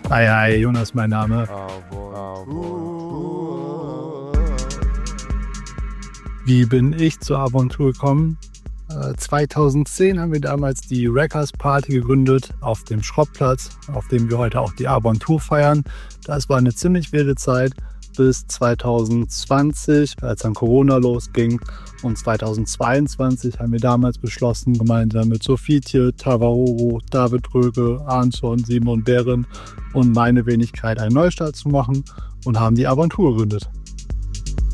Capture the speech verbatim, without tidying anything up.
Hi, hi, Jonas, mein Name. Wie bin ich zur Aventur gekommen? Äh, zweitausendzehn haben wir damals die Wreckers Party gegründet auf dem Schrottplatz, auf dem wir heute auch die Aventur feiern. Das war eine ziemlich wilde Zeit bis zweitausendzwanzig, als dann Corona losging. Und zweitausendzweiundzwanzig haben wir damals beschlossen, gemeinsam mit Sophie, Tavaroro, David Röge, Arnson, Simon Behren und meine Wenigkeit einen Neustart zu machen und haben die Aventur gegründet.